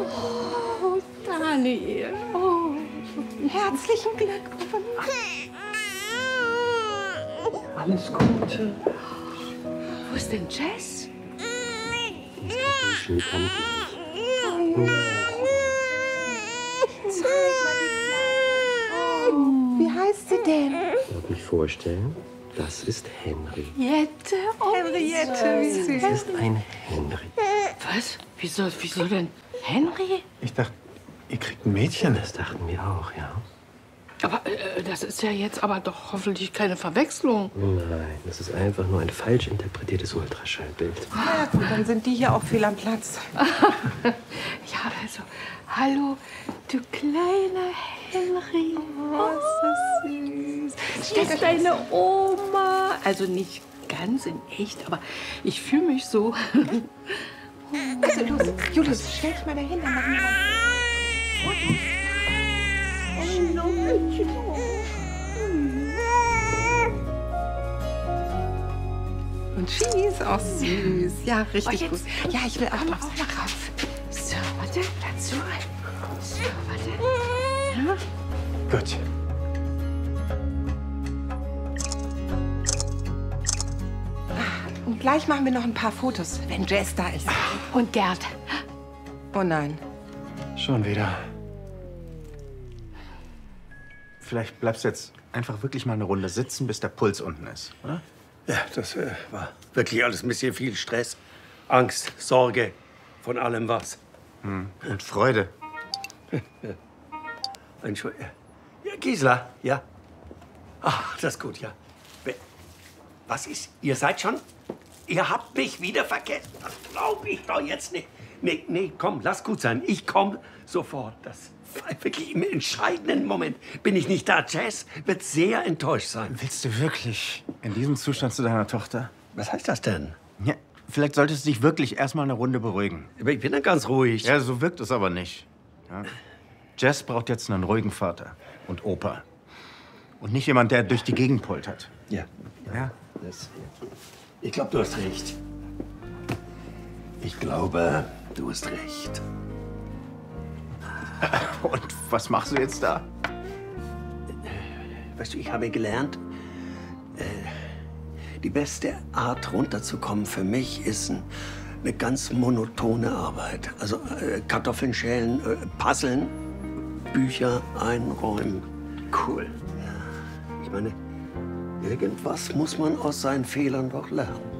Oh, Daniel. Oh, herzlichen Glückwunsch. Alles Gute. Wo ist denn Jess? Schön kann Zeig mal die Kleine. Oh, wie heißt sie denn? Darf mich vorstellen? Das ist Henriette. Oh, Henriette, wie süß. Das ist ein Henry. Was? Wieso denn Henry? Ich dachte, ihr kriegt ein Mädchen. Das dachten wir auch, ja. Aber das ist ja jetzt aber doch hoffentlich keine Verwechslung. Nein, das ist einfach nur ein falsch interpretiertes Ultraschallbild. Na ja, gut, dann sind die hier auch fehl am Platz. Ja, also, hallo, du kleiner Henry. Oh, ist das süß. Das ist deine Oma. Also nicht ganz in echt, aber ich fühle mich so. Also, los, Julius, stell dich mal dahin, dann machen wir mal Fotos. Und schieß, auch süß. Ja, richtig gut. Ja, ich will auch noch rauf. So, warte, dazu. So, warte. Ja. Gut. Und gleich machen wir noch ein paar Fotos, wenn Jess da ist. Und Gerd. Oh nein. Schon wieder. Vielleicht bleibst du jetzt einfach wirklich mal eine Runde sitzen, bis der Puls unten ist, oder? Ja, das war wirklich alles ein bisschen viel Stress. Angst, Sorge, von allem was. Und Freude. Entschuldigung. Ja, Gisela, ja. Ach, das ist gut, ja. Was ist? Ihr seid schon? Ihr habt mich wieder vergessen. Das glaube ich doch jetzt nicht. Nee, komm, lass gut sein. Ich komme sofort. Das war wirklich im entscheidenden Moment. Bin ich nicht da? Jess wird sehr enttäuscht sein. Willst du wirklich in diesem Zustand zu deiner Tochter? Was heißt das denn? Ja, vielleicht solltest du dich wirklich erstmal eine Runde beruhigen. Aber ich bin dann ganz ruhig. Ja, so wirkt es aber nicht. Ja? Jess braucht jetzt einen ruhigen Vater und Opa. Und nicht jemand, der durch die Gegend poltert. Ja. Ja? Ich glaube, du hast recht. Ich glaube, du hast recht. Und was machst du jetzt da? Weißt du, ich habe gelernt, die beste Art runterzukommen für mich ist eine ganz monotone Arbeit. Also Kartoffeln schälen, puzzeln, Bücher einräumen. Cool. Ich meine, irgendwas muss man aus seinen Fehlern doch lernen.